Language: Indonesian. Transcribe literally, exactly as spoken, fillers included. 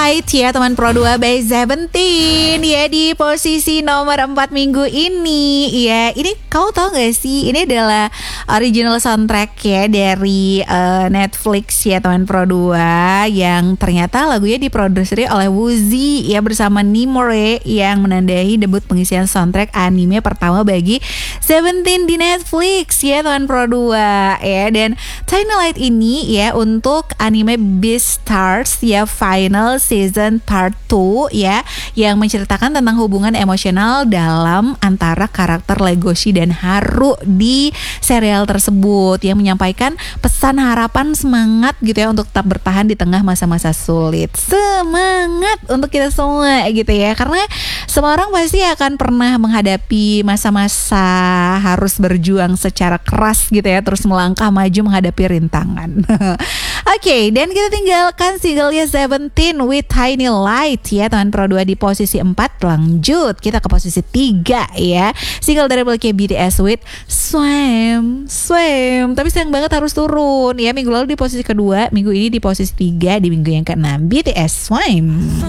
Light ya teman Pro dua by Seventeen ya di posisi nomor empat minggu ini. Ya, ini kau tahu gak sih, ini adalah original soundtrack ya dari uh, Netflix ya teman Pro dua, yang ternyata lagunya diproduksi oleh Woozi ya bersama Nimore, yang menandai debut pengisian soundtrack anime pertama bagi Seventeen di Netflix ya teman Pro dua ya. Dan Tiny Light ini ya untuk anime Beastars ya Final Season Part dua ya, yang menceritakan tentang hubungan emosional dalam antara karakter Legoshi dan Haru di serial tersebut, yang menyampaikan pesan harapan semangat gitu ya untuk tetap bertahan di tengah masa-masa sulit. Semangat untuk kita semua gitu ya, karena semua orang pasti akan pernah menghadapi masa-masa harus berjuang secara keras gitu ya, terus melangkah maju menghadapi rintangan. Oke, okay, dan kita tinggalkan singlenya Seventeen with Tiny Light ya teman Pro dua di posisi empat. Lanjut kita ke posisi tiga ya, single dari B T S with Swim Swim. Tapi sayang banget harus turun ya, minggu lalu di posisi kedua, minggu ini di posisi tiga, di minggu yang keenam B T S Swim.